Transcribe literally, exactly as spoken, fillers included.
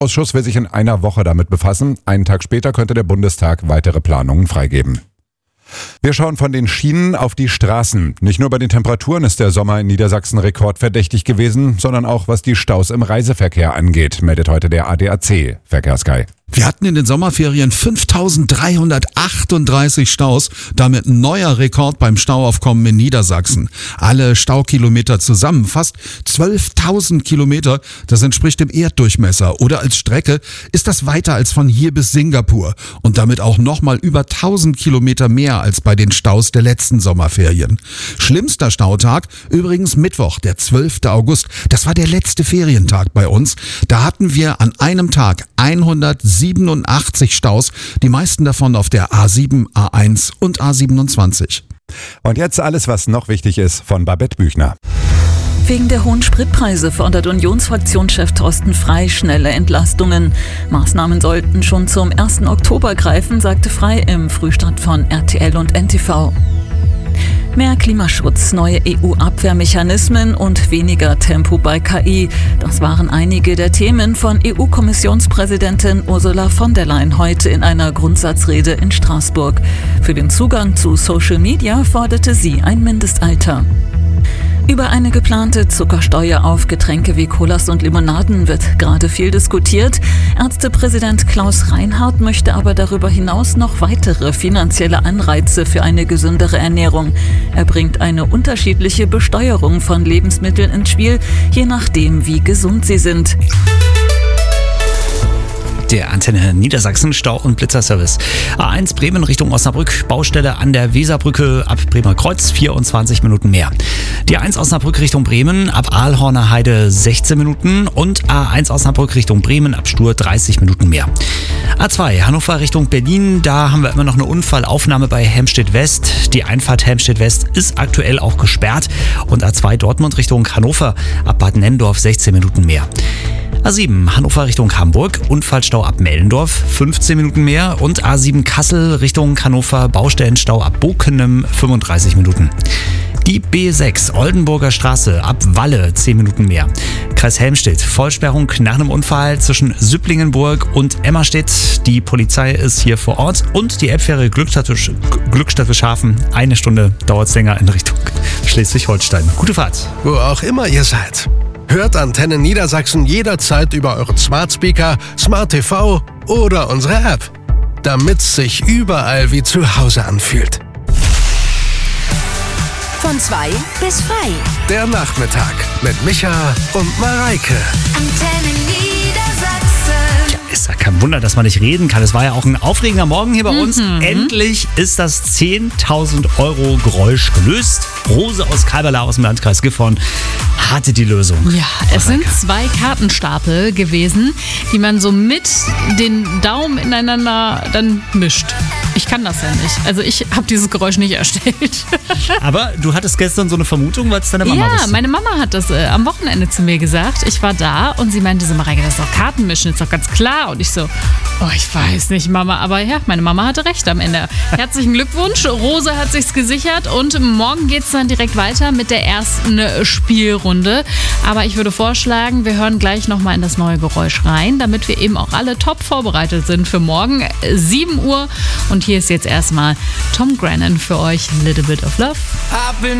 Ausschuss will sich in einer Woche damit befassen. Einen Tag später könnte der Bundestag weitere Planungen freigeben. Wir schauen von den Schienen auf die Straßen. Nicht nur bei den Temperaturen ist der Sommer in Niedersachsen rekordverdächtig gewesen, sondern auch was die Staus im Reiseverkehr angeht, meldet heute der A D A C Verkehrsguy. Wir hatten in den Sommerferien fünftausenddreihundertachtunddreißig Staus, damit ein neuer Rekord beim Stauaufkommen in Niedersachsen. Alle Staukilometer zusammen, fast zwölftausend Kilometer, das entspricht dem Erddurchmesser. Oder als Strecke ist das weiter als von hier bis Singapur und damit auch nochmal über tausend Kilometer mehr als bei den Staus der letzten Sommerferien. Schlimmster Stautag übrigens Mittwoch, der zwölfter August. Das war der letzte Ferientag bei uns. Da hatten wir an einem Tag hundertsiebenundachtzig Staus, die meisten davon auf der A sieben, A eins und A siebenundzwanzig. Und jetzt alles, was noch wichtig ist, von Babette Büchner. Wegen der hohen Spritpreise fordert Unionsfraktionschef Thorsten Frey schnelle Entlastungen. Maßnahmen sollten schon zum ersten Oktober greifen, sagte Frey im Frühstand von R T L und N T V. Mehr Klimaschutz, neue E U-Abwehrmechanismen und weniger Tempo bei K I. Das waren einige der Themen von E U-Kommissionspräsidentin Ursula von der Leyen heute in einer Grundsatzrede in Straßburg. Für den Zugang zu Social Media forderte sie ein Mindestalter. Über eine geplante Zuckersteuer auf Getränke wie Colas und Limonaden wird gerade viel diskutiert. Ärztepräsident Klaus Reinhardt möchte aber darüber hinaus noch weitere finanzielle Anreize für eine gesündere Ernährung. Er bringt eine unterschiedliche Besteuerung von Lebensmitteln ins Spiel, je nachdem, wie gesund sie sind. Der Antenne Niedersachsen Stau- und Blitzerservice. A eins Bremen Richtung Osnabrück, Baustelle an der Weserbrücke ab Bremer Kreuz, vierundzwanzig Minuten mehr. Die A eins Osnabrück Richtung Bremen ab Aalhorner Heide sechzehn Minuten und A eins Osnabrück Richtung Bremen ab Stur dreißig Minuten mehr. A zwei Hannover Richtung Berlin, da haben wir immer noch eine Unfallaufnahme bei Helmstedt West. Die Einfahrt Helmstedt West ist aktuell auch gesperrt und A zwei Dortmund Richtung Hannover ab Bad Nenndorf sechzehn Minuten mehr. A sieben Hannover Richtung Hamburg, Unfallstau ab Mellendorf, fünfzehn Minuten mehr und A sieben Kassel Richtung Hannover, Baustellenstau ab Bokenem, fünfunddreißig Minuten. Die B sechs Oldenburger Straße ab Walle, zehn Minuten mehr. Kreis Helmstedt, Vollsperrung nach einem Unfall zwischen Süpplingenburg und Emmerstedt. Die Polizei ist hier vor Ort und die Elbfähre Glückstadt-Wilshafen, eine Stunde dauert es länger in Richtung Schleswig-Holstein. Gute Fahrt. Wo auch immer ihr seid. Hört Antenne Niedersachsen jederzeit über euren Smart Speaker, Smart T V oder unsere App, damit's sich überall wie zu Hause anfühlt. Von zwei bis frei. Der Nachmittag mit Micha und Mareike. Antenne Niedersachsen. Ist ja kein Wunder, dass man nicht reden kann. Es war ja auch ein aufregender Morgen hier bei uns. Mhm. Endlich ist das zehntausend Euro Geräusch gelöst. Rose aus Kalberla aus dem Landkreis Gifhorn hatte die Lösung. Ja, es sind zwei Kartenstapel gewesen, die man so mit den Daumen ineinander dann mischt. Ich kann das ja nicht. Also ich habe dieses Geräusch nicht erstellt. Aber du hattest gestern so eine Vermutung, weil es deine Mama Ja, wusste. meine Mama hat das äh, am Wochenende zu mir gesagt. Ich war da und sie meinte so, Mareike, das ist doch Kartenmischen, ist doch ganz klar. Und ich so, oh, ich weiß nicht, Mama. Aber ja, meine Mama hatte recht am Ende. Herzlichen Glückwunsch. Rose hat sich's gesichert und morgen geht's dann direkt weiter mit der ersten Spielrunde. Aber ich würde vorschlagen, wir hören gleich nochmal in das neue Geräusch rein, damit wir eben auch alle top vorbereitet sind für morgen, sieben Uhr. Und hier ist jetzt erstmal Tom Grennan für euch, Little Bit of Love.